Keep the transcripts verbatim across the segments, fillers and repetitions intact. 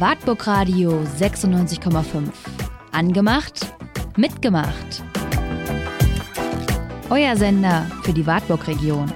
Wartburg Radio sechsundneunzig Komma fünf. Angemacht, mitgemacht. Euer Sender für die Wartburg-Region.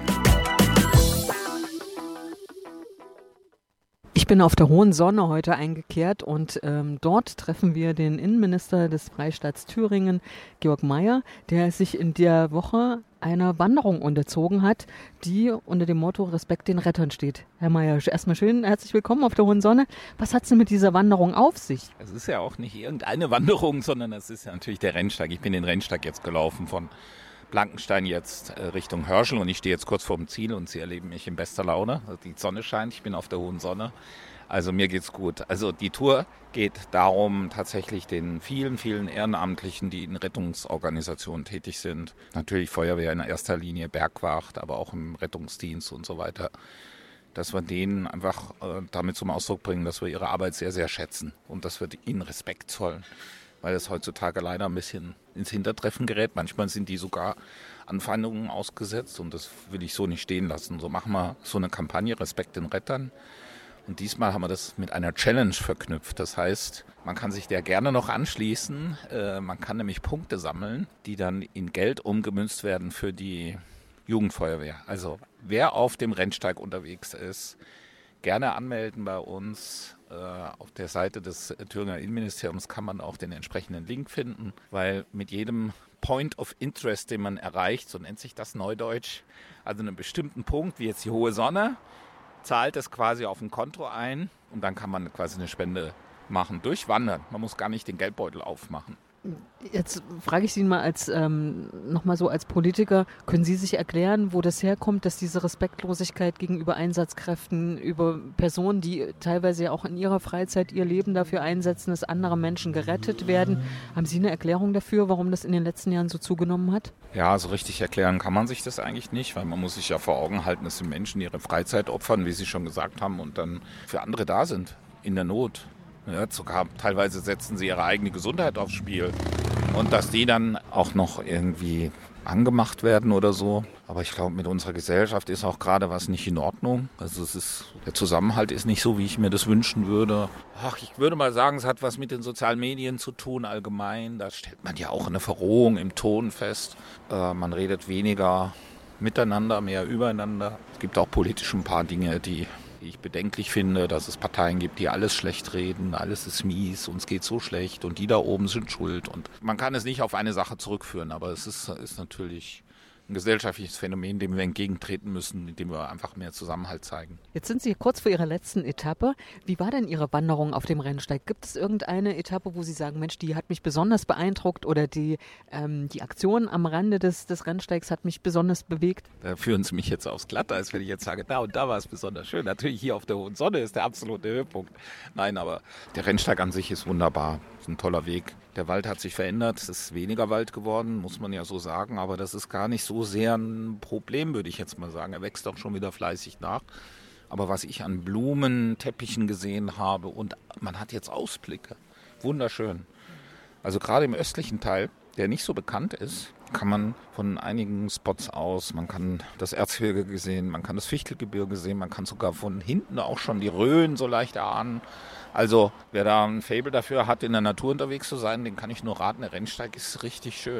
Ich bin auf der Hohen Sonne heute eingekehrt und ähm, dort treffen wir den Innenminister des Freistaats Thüringen, Georg Mayer, der sich in der Woche einer Wanderung unterzogen hat, die unter dem Motto Respekt den Rettern steht. Herr Mayer, erstmal schön, herzlich willkommen auf der Hohen Sonne. Was hat es denn mit dieser Wanderung auf sich? Es ist ja auch nicht irgendeine Wanderung, sondern es ist ja natürlich der Rennsteig. Ich bin den Rennsteig jetzt gelaufen von Blankenstein jetzt äh, Richtung Hörschel und ich stehe jetzt kurz vor dem Ziel und Sie erleben mich in bester Laune. Also die Sonne scheint, ich bin auf der Hohen Sonne. Also mir geht's gut. Also die Tour geht darum, tatsächlich den vielen, vielen Ehrenamtlichen, die in Rettungsorganisationen tätig sind, natürlich Feuerwehr in erster Linie, Bergwacht, aber auch im Rettungsdienst und so weiter, dass wir denen einfach äh, damit zum Ausdruck bringen, dass wir ihre Arbeit sehr, sehr schätzen und dass wir ihnen Respekt zollen, weil es heutzutage leider ein bisschen ins Hintertreffen gerät. Manchmal sind die sogar Anfeindungen ausgesetzt und das will ich so nicht stehen lassen. So machen wir so eine Kampagne, Respekt den Rettern. Und diesmal haben wir das mit einer Challenge verknüpft. Das heißt, man kann sich der gerne noch anschließen. Äh, man kann nämlich Punkte sammeln, die dann in Geld umgemünzt werden für die Jugendfeuerwehr. Also wer auf dem Rennsteig unterwegs ist, gerne anmelden bei uns. Äh, auf der Seite des Thüringer Innenministeriums kann man auch den entsprechenden Link finden, weil mit jedem Point of Interest, den man erreicht, so nennt sich das neudeutsch, also einen bestimmten Punkt, wie jetzt die Hohe Sonne, zahlt es quasi auf ein Konto ein und dann kann man quasi eine Spende machen, durchwandern. Man muss gar nicht den Geldbeutel aufmachen. Jetzt frage ich Sie mal als ähm, nochmal so als Politiker, können Sie sich erklären, wo das herkommt, dass diese Respektlosigkeit gegenüber Einsatzkräften, über Personen, die teilweise ja auch in ihrer Freizeit ihr Leben dafür einsetzen, dass andere Menschen gerettet werden. Haben Sie eine Erklärung dafür, warum das in den letzten Jahren so zugenommen hat? Ja, so richtig erklären kann man sich das eigentlich nicht, weil man muss sich ja vor Augen halten, dass die Menschen ihre Freizeit opfern, wie Sie schon gesagt haben, und dann für andere da sind, in der Not. Ja, sogar teilweise setzen sie ihre eigene Gesundheit aufs Spiel und dass die dann auch noch irgendwie angemacht werden oder so. Aber ich glaube, mit unserer Gesellschaft ist auch gerade was nicht in Ordnung. Also es ist, der Zusammenhalt ist nicht so, wie ich mir das wünschen würde. Ach, ich würde mal sagen, es hat was mit den sozialen Medien zu tun allgemein. Da stellt man ja auch eine Verrohung im Ton fest. Äh, man redet weniger miteinander, mehr übereinander. Es gibt auch politisch ein paar Dinge, die ich bedenklich finde, dass es Parteien gibt, die alles schlecht reden, alles ist mies, uns geht so schlecht und die da oben sind schuld. Und man kann es nicht auf eine Sache zurückführen, aber es ist, ist natürlich ein gesellschaftliches Phänomen, dem wir entgegentreten müssen, indem wir einfach mehr Zusammenhalt zeigen. Jetzt sind Sie kurz vor Ihrer letzten Etappe. Wie war denn Ihre Wanderung auf dem Rennsteig? Gibt es irgendeine Etappe, wo Sie sagen, Mensch, die hat mich besonders beeindruckt oder die, ähm, die Aktion am Rande des, des Rennsteigs hat mich besonders bewegt? Da führen Sie mich jetzt aufs Glatteis, wenn ich jetzt sage, da und da war es besonders schön. Natürlich hier auf der Hohen Sonne ist der absolute Höhepunkt. Nein, aber der Rennsteig an sich ist wunderbar. Ist ein toller Weg. Der Wald hat sich verändert, es ist weniger Wald geworden, muss man ja so sagen, aber das ist gar nicht so sehr ein Problem, würde ich jetzt mal sagen. Er wächst auch schon wieder fleißig nach. Aber was ich an Blumen, Teppichen gesehen habe und man hat jetzt Ausblicke, wunderschön. Also gerade im östlichen Teil, der nicht so bekannt ist, kann man von einigen Spots aus, man kann das Erzgebirge sehen, man kann das Fichtelgebirge sehen, man kann sogar von hinten auch schon die Rhön so leicht erahnen. Also wer da ein Faible dafür hat, in der Natur unterwegs zu sein, den kann ich nur raten, der Rennsteig ist richtig schön.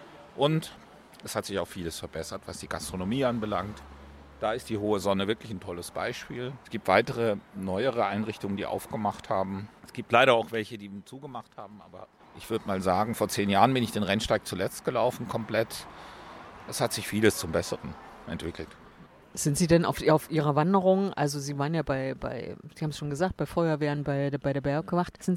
Und es hat sich auch vieles verbessert, was die Gastronomie anbelangt. Da ist die Hohe Sonne wirklich ein tolles Beispiel. Es gibt weitere, neuere Einrichtungen, die aufgemacht haben. Es gibt leider auch welche, die zugemacht haben, aber ich würde mal sagen, vor zehn Jahren bin ich den Rennsteig zuletzt gelaufen, komplett. Es hat sich vieles zum Besseren entwickelt. Sind Sie denn auf, auf Ihrer Wanderung, also Sie waren ja bei, bei Sie haben es schon gesagt, bei Feuerwehren, bei, bei der Bergwacht, sind